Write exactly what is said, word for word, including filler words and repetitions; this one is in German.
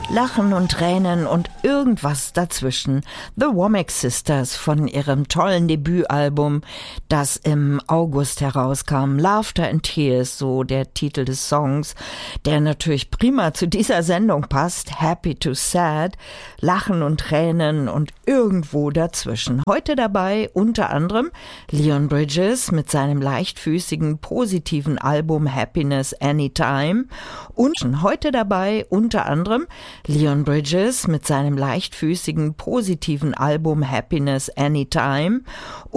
Lachen und Tränen und irgendwas dazwischen. The Womack Sisters von ihrem tollen Debütalbum, das im August herauskam. Laughter and Tears, so der Titel des Songs, der natürlich prima zu dieser Sendung passt. Happy to Sad, Lachen und Tränen und irgendwo dazwischen. Heute dabei unter anderem Leon Bridges mit seinem leichtfüßigen, positiven Album Happiness Anytime und heute dabei unter anderem Leon Bridges mit seinem leichtfüßigen, positiven Album Happiness Anytime